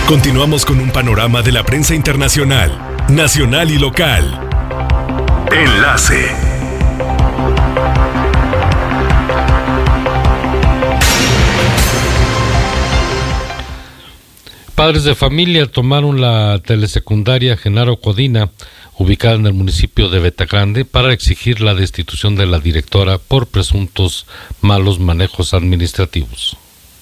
Continuamos con un panorama de la prensa internacional, nacional y local. Enlace. Padres de familia tomaron la telesecundaria Genaro Codina, ubicada en el municipio de Betagrande, para exigir la destitución de la directora por presuntos malos manejos administrativos.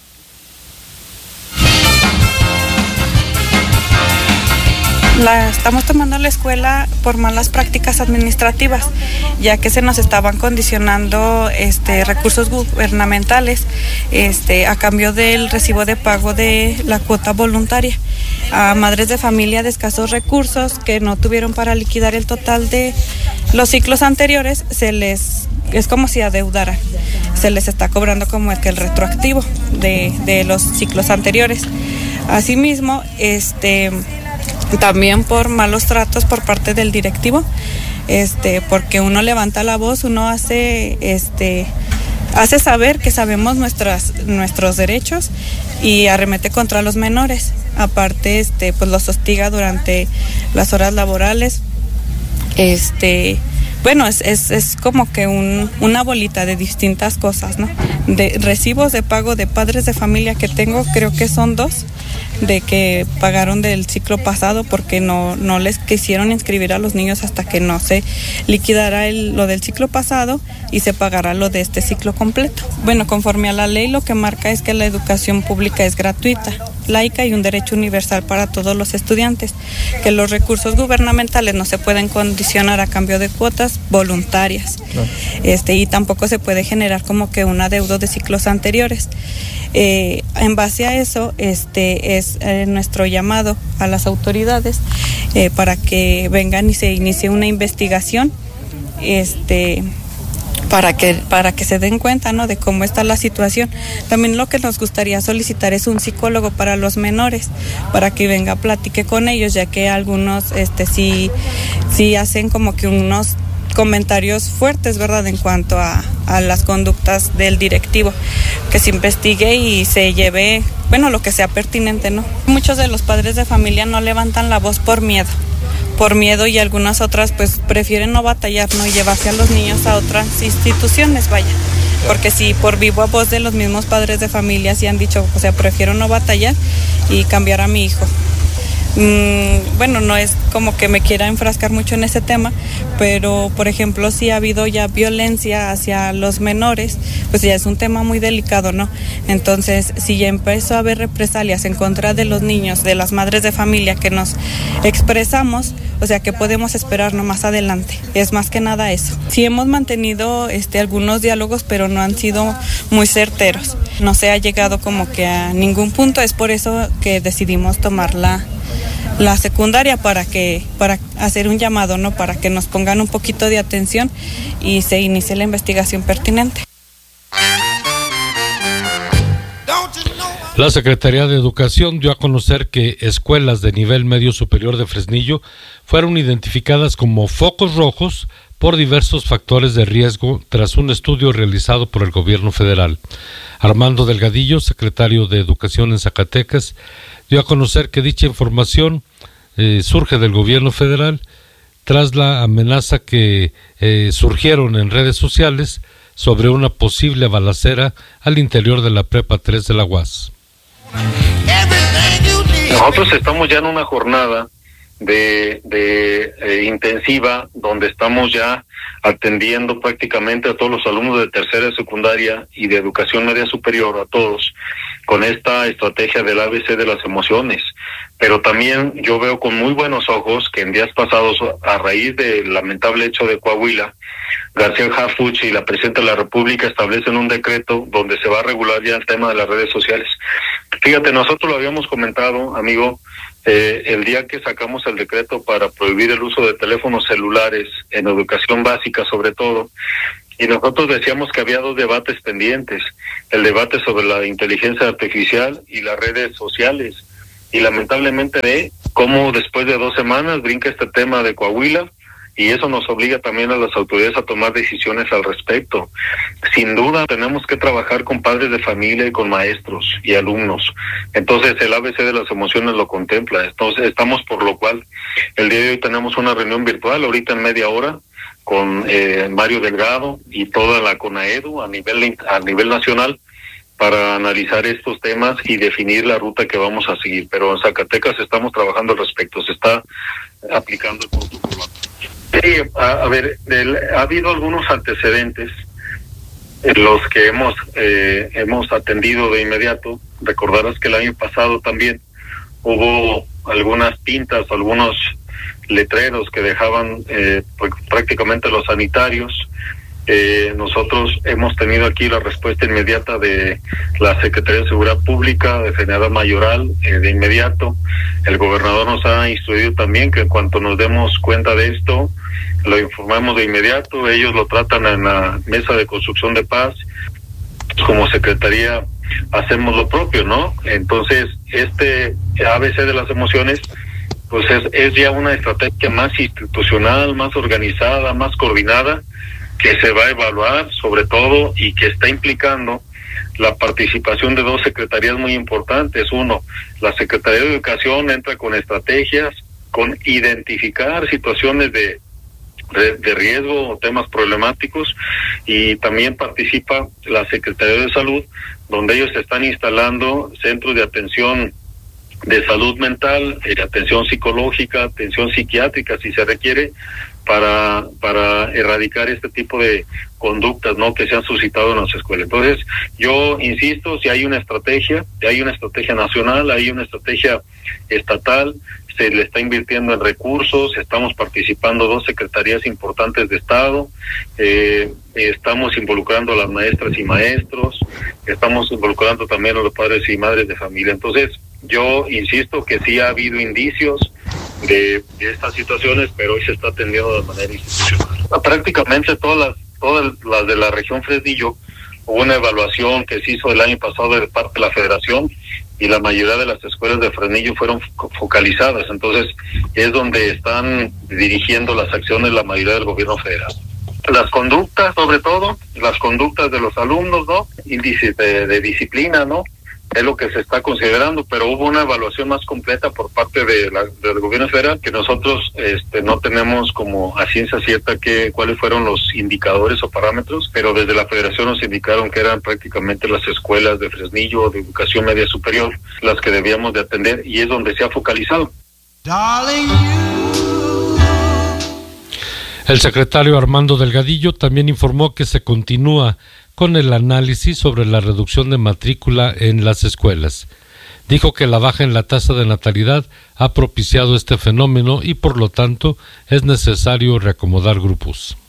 Estamos tomando la escuela por malas prácticas administrativas, ya que se nos estaban condicionando recursos gubernamentales a cambio del recibo de pago de la cuota voluntaria a madres de familia de escasos recursos que no tuvieron para liquidar el total de los ciclos anteriores. Es como si adeudaran, se les está cobrando como el retroactivo de los ciclos anteriores. Asimismo, también por malos tratos por parte del directivo, porque uno levanta la voz, uno hace saber que sabemos nuestros derechos y arremete contra los menores. Aparte, pues los hostiga durante las horas laborales. Bueno, es como que una bolita de distintas cosas, ¿no? De recibos de pago de padres de familia que tengo, creo que son 2, de que pagaron del ciclo pasado porque no les quisieron inscribir a los niños hasta que no se liquidara lo del ciclo pasado y se pagará lo de este ciclo completo. Bueno, conforme a la ley, lo que marca es que la educación pública es gratuita, laica y un derecho universal para todos los estudiantes, que los recursos gubernamentales no se pueden condicionar a cambio de cuotas voluntarias, y tampoco se puede generar como que un adeudo de ciclos anteriores. En base a eso, es nuestro llamado a las autoridades para que vengan y se inicie una investigación, para que se den cuenta, ¿no?, de cómo está la situación. También lo que nos gustaría solicitar es un psicólogo para los menores, para que venga, platique con ellos, ya que algunos sí hacen como que unos comentarios fuertes, ¿verdad?, en cuanto a las conductas del directivo, que se investigue y se lleve, bueno, lo que sea pertinente, ¿no? Muchos de los padres de familia no levantan la voz por miedo, y algunas otras pues prefieren no batallar, ¿no?, y llevarse a los niños a otras instituciones, vaya, porque si por viva voz de los mismos padres de familia sí han dicho, o sea, prefiero no batallar y cambiar a mi hijo. Bueno, no es como que me quiera enfrascar mucho en ese tema, pero por ejemplo, si ha habido ya violencia hacia los menores, pues ya es un tema muy delicado, ¿no? Entonces, si ya empezó a haber represalias en contra de los niños, de las madres de familia que nos expresamos, o sea, ¿qué podemos esperarnos más adelante? Es más que nada eso. Sí hemos mantenido algunos diálogos, pero no han sido muy certeros. No se ha llegado como que a ningún punto, es por eso que decidimos tomar la secundaria para hacer un llamado, ¿no?, para que nos pongan un poquito de atención y se inicie la investigación pertinente. La Secretaría de Educación dio a conocer que escuelas de nivel medio superior de Fresnillo fueron identificadas como focos rojos por diversos factores de riesgo tras un estudio realizado por el gobierno federal. Armando Delgadillo, secretario de Educación en Zacatecas, dio a conocer que dicha información surge del gobierno federal tras la amenaza que surgieron en redes sociales sobre una posible balacera al interior de la Prepa 3 de la UAS. Nosotros estamos ya en una jornada de intensiva, donde estamos ya atendiendo prácticamente a todos los alumnos de tercera, secundaria y de educación media superior, a todos, con esta estrategia del ABC de las emociones. Pero también yo veo con muy buenos ojos que en días pasados, a raíz del lamentable hecho de Coahuila, García Harfuch y la Presidenta de la República establecen un decreto donde se va a regular ya el tema de las redes sociales. Fíjate, nosotros lo habíamos comentado, amigo, el día que sacamos el decreto para prohibir el uso de teléfonos celulares en educación básica sobre todo, y nosotros decíamos que había 2 debates pendientes, el debate sobre la inteligencia artificial y las redes sociales, y lamentablemente ve cómo después de 2 semanas brinca este tema de Coahuila y eso nos obliga también a las autoridades a tomar decisiones al respecto. Sin duda tenemos que trabajar con padres de familia y con maestros y alumnos. Entonces el ABC de las emociones lo contempla. Entonces estamos, por lo cual el día de hoy tenemos una reunión virtual ahorita en media hora con Mario Delgado y toda la CONAEDU a nivel nacional, para analizar estos temas y definir la ruta que vamos a seguir. Pero en Zacatecas estamos trabajando al respecto, se está aplicando el protocolo. Sí, a ver, ha habido algunos antecedentes en los que hemos atendido de inmediato. Recordarás que el año pasado también hubo algunas pintas, algunos letreros que dejaban prácticamente los sanitarios. Nosotros hemos tenido aquí la respuesta inmediata de la Secretaría de Seguridad Pública, de General Mayoral, de inmediato. El gobernador nos ha instruido también que en cuanto nos demos cuenta de esto, lo informamos de inmediato. Ellos lo tratan en la Mesa de Construcción de Paz. Como Secretaría hacemos lo propio, ¿no? Entonces, este ABC de las emociones, pues es ya una estrategia más institucional, más organizada, más coordinada, que se va a evaluar sobre todo y que está implicando la participación de dos secretarías muy importantes. Uno, la Secretaría de Educación entra con estrategias, con identificar situaciones de riesgo o temas problemáticos, y también participa la Secretaría de Salud, donde ellos están instalando centros de atención de salud mental, atención psicológica, atención psiquiátrica si se requiere, para erradicar este tipo de conductas, ¿no?, que se han suscitado en las escuelas. Entonces, yo insisto, si hay una estrategia nacional, hay una estrategia estatal, se le está invirtiendo en recursos, estamos participando dos secretarías importantes de Estado, estamos involucrando a las maestras y maestros, estamos involucrando también a los padres y madres de familia. Entonces, yo insisto que sí ha habido indicios de estas situaciones, pero hoy se está atendiendo de manera institucional. Prácticamente todas las de la región Fresnillo, hubo una evaluación que se hizo el año pasado de parte de la Federación, y la mayoría de las escuelas de Fresnillo fueron focalizadas. Entonces es donde están dirigiendo las acciones la mayoría del gobierno federal. Las conductas, sobre todo, las conductas de los alumnos, ¿no? Índice de disciplina, ¿no? Es lo que se está considerando, pero hubo una evaluación más completa por parte del gobierno federal, que nosotros no tenemos como a ciencia cierta cuáles fueron los indicadores o parámetros, pero desde la federación nos indicaron que eran prácticamente las escuelas de Fresnillo de educación media superior las que debíamos de atender, y es donde se ha focalizado. El secretario Armando Delgadillo también informó que se continúa con el análisis sobre la reducción de matrícula en las escuelas. Dijo que la baja en la tasa de natalidad ha propiciado este fenómeno y por lo tanto es necesario reacomodar grupos.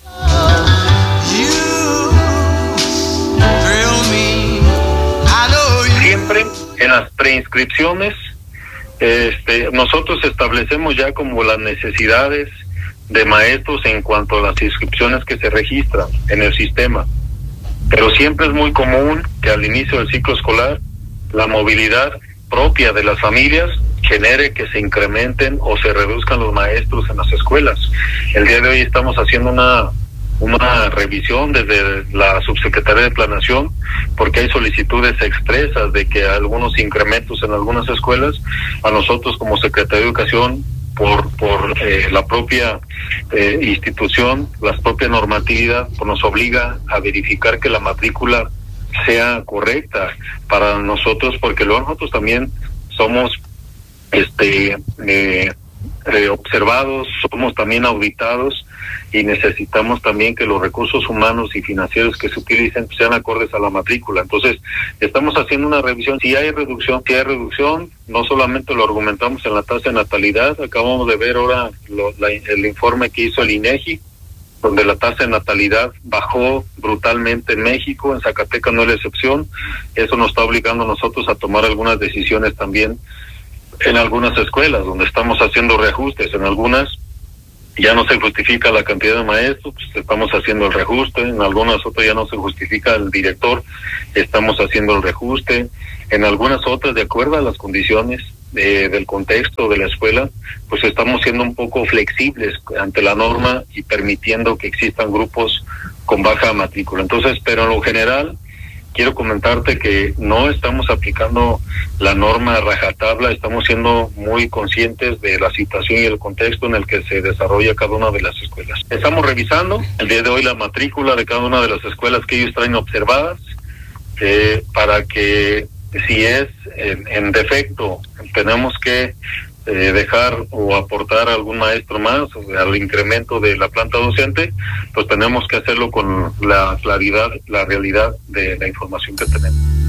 Siempre en las preinscripciones nosotros establecemos ya como las necesidades de maestros en cuanto a las inscripciones que se registran en el sistema. Pero siempre es muy común que al inicio del ciclo escolar la movilidad propia de las familias genere que se incrementen o se reduzcan los maestros en las escuelas. El día de hoy estamos haciendo una revisión desde la Subsecretaría de Planeación, porque hay solicitudes expresas de que algunos incrementos en algunas escuelas. A nosotros como Secretaría de Educación, por la propia institución, la propia normatividad, pues nos obliga a verificar que la matrícula sea correcta para nosotros, porque luego nosotros también somos observados, somos también auditados, y necesitamos también que los recursos humanos y financieros que se utilicen sean acordes a la matrícula. Entonces, estamos haciendo una revisión. Si hay reducción, no solamente lo argumentamos en la tasa de natalidad. Acabamos de ver ahora el informe que hizo el INEGI, donde la tasa de natalidad bajó brutalmente en México, en Zacatecas no es la excepción. Eso nos está obligando a nosotros a tomar algunas decisiones también en algunas escuelas, donde estamos haciendo reajustes. En algunas ya no se justifica la cantidad de maestros, pues estamos haciendo el reajuste. En algunas otras ya no se justifica el director, estamos haciendo el reajuste. En algunas otras, de acuerdo a las condiciones del contexto de la escuela, pues estamos siendo un poco flexibles ante la norma y permitiendo que existan grupos con baja matrícula. Entonces, pero en lo general, quiero comentarte que no estamos aplicando la norma a rajatabla, estamos siendo muy conscientes de la situación y el contexto en el que se desarrolla cada una de las escuelas. Estamos revisando el día de hoy la matrícula de cada una de las escuelas que ellos traen observadas, para que si es en defecto tenemos que dejar o aportar algún maestro más al incremento de la planta docente, pues tenemos que hacerlo con la claridad, la realidad de la información que tenemos.